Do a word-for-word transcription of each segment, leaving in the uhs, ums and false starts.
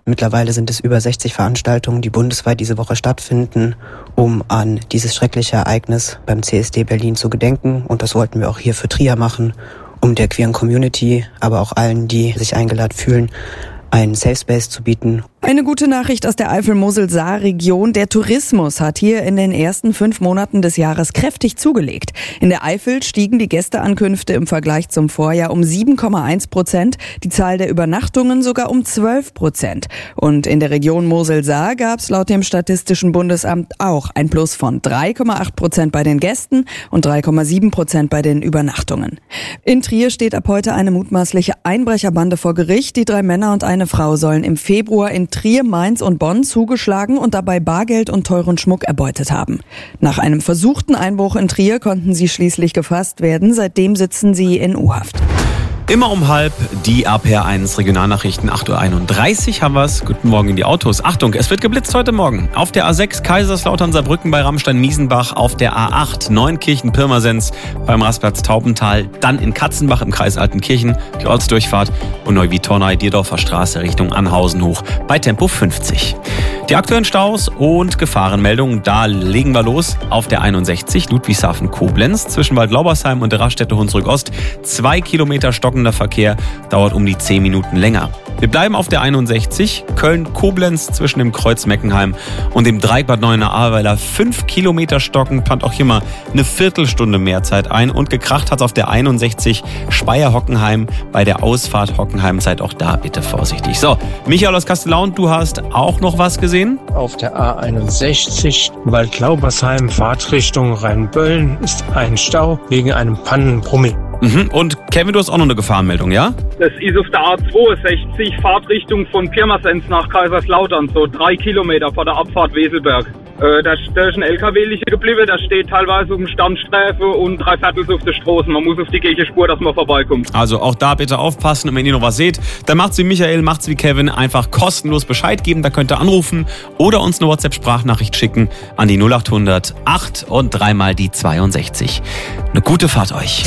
Mittlerweile sind es über sechzig Veranstaltungen, die bundesweit diese Woche stattfinden, um an dieses schreckliche Ereignis beim C S D Berlin zu gedenken. Und das wollten wir auch hier für Trier machen, um der queeren Community, aber auch allen, die sich eingeladen fühlen, einen Safe Space zu bieten. Eine gute Nachricht aus der Eifel-Mosel-Saar-Region. Der Tourismus hat hier in den ersten fünf Monaten des Jahres kräftig zugelegt. In der Eifel stiegen die Gästeankünfte im Vergleich zum Vorjahr um sieben Komma eins Prozent, die Zahl der Übernachtungen sogar um zwölf Prozent. Und in der Region Mosel-Saar gab es laut dem Statistischen Bundesamt auch ein Plus von drei Komma acht Prozent bei den Gästen und drei Komma sieben Prozent bei den Übernachtungen. In Trier steht ab heute eine mutmaßliche Einbrecherbande vor Gericht. Die drei Männer und eine Frau sollen im Februar in Trier, Mainz und Bonn zugeschlagen und dabei Bargeld und teuren Schmuck erbeutet haben. Nach einem versuchten Einbruch in Trier konnten sie schließlich gefasst werden. Seitdem sitzen sie in U-Haft. Immer um halb die R P R eins Regionalnachrichten, acht Uhr einunddreißig haben wir's. Guten Morgen in die Autos. Achtung, es wird geblitzt heute Morgen. Auf der A sechs Kaiserslautern-Saarbrücken bei Rammstein-Miesenbach, auf der A acht Neunkirchen-Pirmasens beim Rastplatz Taubental, dann in Katzenbach im Kreis Altenkirchen, die Ortsdurchfahrt und Neuwied-Tornay-Dierdorfer Straße Richtung Anhausen hoch bei Tempo fünfzig. Die aktuellen Staus und Gefahrenmeldungen, da legen wir los. Auf der einundsechzig Ludwigshafen-Koblenz zwischen Waldlaubersheim und der Raststätte Hunsrück-Ost. Zwei Kilometer stockender Verkehr, dauert um die zehn Minuten länger. Wir bleiben auf der einundsechzig Köln-Koblenz zwischen dem Kreuz Meckenheim und dem Dreieck Bad Neuenahr-Ahrweiler. Fünf Kilometer stocken, plant auch hier mal eine Viertelstunde mehr Zeit ein. Und gekracht hat es auf der einundsechzig Speyer-Hockenheim bei der Ausfahrt Hockenheim. Seid auch da bitte vorsichtig. So, Michael aus Kastellaun, du hast auch noch was gesehen? Auf der A einundsechzig Waldlaubersheim, Fahrtrichtung Rheinböllen, ist ein Stau wegen einem Pannenbrummi. Mhm. Und Kevin, du hast auch noch eine Gefahrenmeldung, ja? Das ist auf der A zweiundsechzig, Fahrtrichtung von Pirmasens nach Kaiserslautern, so drei Kilometer vor der Abfahrt Weselberg. Äh, da, da ist ein L K W liegen geblieben, da steht teilweise auf dem Standstreifen und drei Viertel auf der Straße. Man muss auf die Gegenspur, dass man vorbeikommt. Also auch da bitte aufpassen und wenn ihr noch was seht, dann macht's wie Michael, macht's wie Kevin, einfach kostenlos Bescheid geben. Da könnt ihr anrufen oder uns eine WhatsApp-Sprachnachricht schicken an die null acht hundert acht und dreimal die zweiundsechzig. Eine gute Fahrt euch.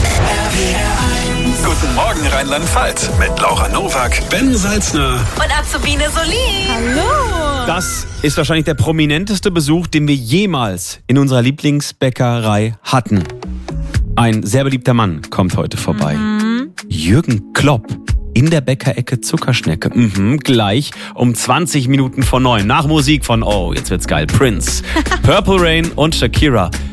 Guten Morgen Rheinland-Pfalz mit Laura Nowak, Ben Salzner und Azubine Solin. Hallo! Das ist wahrscheinlich der prominenteste Besuch, den wir jemals in unserer Lieblingsbäckerei hatten. Ein sehr beliebter Mann kommt heute vorbei. Mhm. Jürgen Klopp. In der Bäckerecke Zuckerschnecke. Mhm, gleich um zwanzig Minuten vor neun. Nach Musik von, oh, jetzt wird's geil, Prince, Purple Rain und Shakira.